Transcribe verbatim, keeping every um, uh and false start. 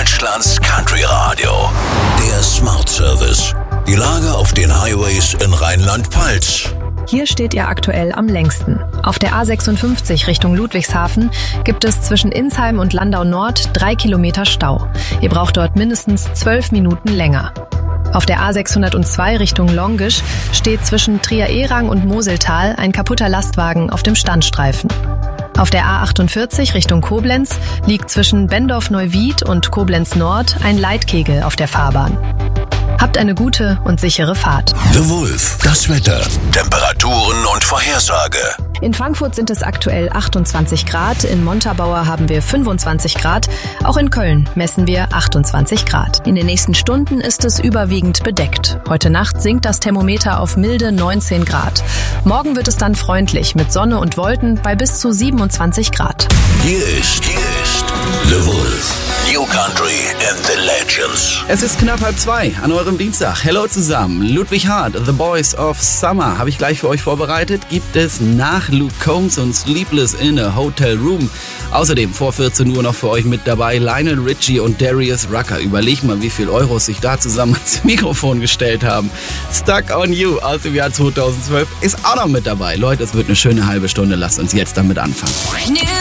Deutschlands Country Radio. Der Smart Service. Die Lage auf den Highways in Rheinland-Pfalz. Hier steht ihr aktuell am längsten. Auf der A sechsundfünfzig Richtung Ludwigshafen gibt es zwischen Insheim und Landau Nord drei Kilometer Stau. Ihr braucht dort mindestens zwölf Minuten länger. Auf der A sechshundertzwei Richtung Longisch steht zwischen Trier-Ehrang und Moseltal ein kaputter Lastwagen auf dem Standstreifen. Auf der A achtundvierzig Richtung Koblenz liegt zwischen Bendorf-Neuwied und Koblenz Nord ein Leitkegel auf der Fahrbahn. Habt eine gute und sichere Fahrt. The Wolf, das Wetter, Temperaturen und Vorhersage. In Frankfurt sind es aktuell achtundzwanzig Grad, in Montabaur haben wir fünfundzwanzig Grad, auch in Köln messen wir achtundzwanzig Grad. In den nächsten Stunden ist es überwiegend bedeckt. Heute Nacht sinkt das Thermometer auf milde neunzehn Grad. Morgen wird es dann freundlich mit Sonne und Wolken bei bis zu siebenundzwanzig Grad. Hier ist, hier ist The Wolf. New Country and the Legends. Es ist knapp halb zwei an eurem Dienstag. Hello zusammen. Ludwig Hart, The Boys of Summer, habe ich gleich für euch vorbereitet. Gibt es nach Luke Combs und Sleepless in a Hotel Room. Außerdem vor vierzehn Uhr noch für euch mit dabei Lionel Richie und Darius Rucker. Überleg mal, wie viel Euros sich da zusammen ans Mikrofon gestellt haben. Stuck on You aus dem Jahr zweitausendzwölf ist auch noch mit dabei. Leute, es wird eine schöne halbe Stunde. Lasst uns jetzt damit anfangen.